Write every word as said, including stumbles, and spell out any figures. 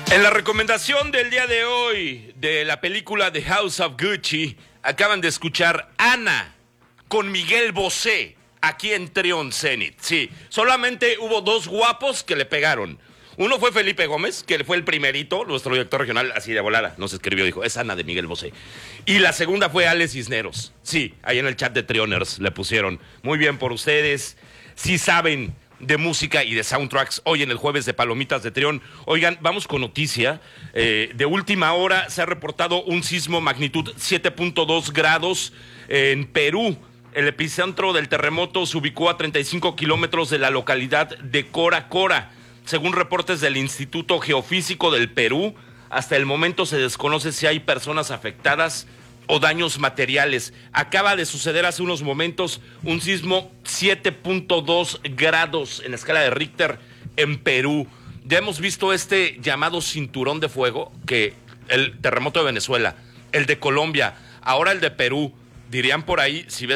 En la recomendación del día de hoy de la película The House of Gucci, acaban de escuchar Ana con Miguel Bosé aquí en Trion Zenith. Sí, solamente hubo dos guapos que le pegaron. Uno fue Felipe Gómez, que fue el primerito, nuestro director regional, así de volada, nos escribió, dijo, es Ana de Miguel Bosé. Y la segunda fue Alex Cisneros. Sí, ahí en el chat de Trioners le pusieron. Muy bien por ustedes. Sí saben de música y de soundtracks hoy en el jueves de Palomitas de Trión. Oigan, vamos con noticia. Eh, de última hora se ha reportado un sismo magnitud siete punto dos grados en Perú. El epicentro del terremoto se ubicó a treinta y cinco kilómetros de la localidad de Cora Cora. Según reportes del Instituto Geofísico del Perú, hasta el momento se desconoce si hay personas afectadas o daños materiales. Acaba de suceder hace unos momentos un sismo siete punto dos grados en la escala de Richter en Perú. Ya hemos visto este llamado cinturón de fuego, que el terremoto de Venezuela, el de Colombia, ahora el de Perú. Dirían por ahí, si ves